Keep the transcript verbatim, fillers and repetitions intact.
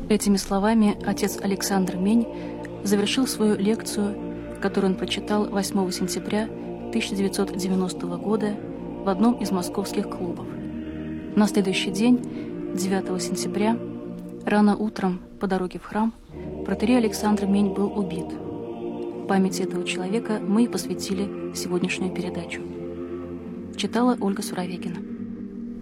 Этими словами отец Александр Мень завершил свою лекцию, которую он прочитал восьмого сентября тысяча девятьсот девяностого года в одном из московских клубов. На следующий день, девятого сентября, рано утром по дороге в храм, протоиерей Александр Мень был убит. Памяти этого человека мы и посвятили сегодняшнюю передачу. Читала Ольга Суровегина.